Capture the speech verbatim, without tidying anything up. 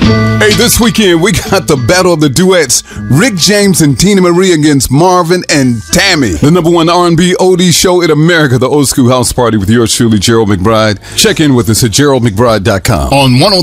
Hey, this weekend we got the battle of the duets. Rick James and Tina Marie against Marvin and Tammy. The number one R and B oldies show in America, the Old School House Party with yours truly, Gerald McBride. Check in with us at gerald mcbride dot com. On one oh